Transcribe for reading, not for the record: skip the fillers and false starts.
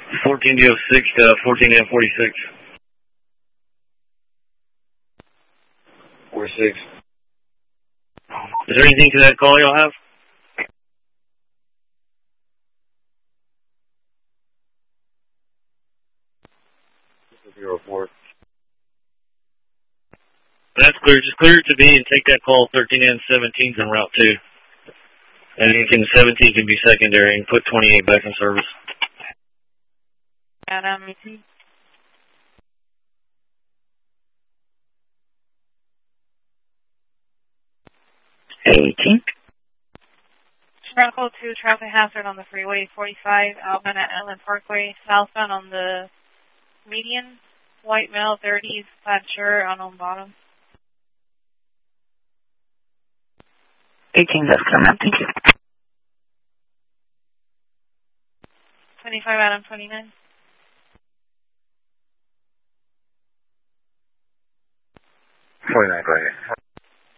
14D06 to 14M46. 46. Is there anything to that call y'all have? Report. That's clear. Just clear it to me and take that call. 13N17's en route 2. And you can 17 can be secondary and put 28 back in service. Adam, 18. Chronicle 2, traffic hazard on the freeway 45, outbound at Allen Parkway, southbound on the median, white male 30s, plaid shirt, on bottom. 18, that's clear, ma'am. Thank you. 25, Adam, 29. 29, go ahead.